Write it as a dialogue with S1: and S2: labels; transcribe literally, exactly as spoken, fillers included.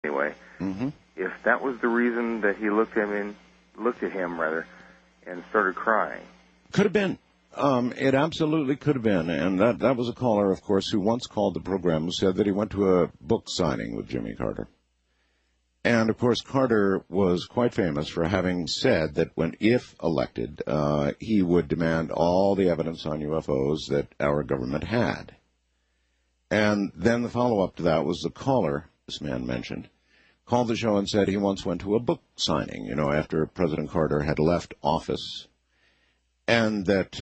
S1: anyway.
S2: Mm-hmm.
S1: If that was the reason that he looked at him, looked at him rather, and started crying.
S2: Could have been. Um, it absolutely could have been. And that, that was a caller, of course, who once called the program who said that he went to a book signing with Jimmy Carter. And, of course, Carter was quite famous for having said that when, if elected, uh, he would demand all the evidence on U F Os that our government had. And then the follow-up to that was the caller, this man mentioned, called the show and said he once went to a book signing, you know, after President Carter had left office, and that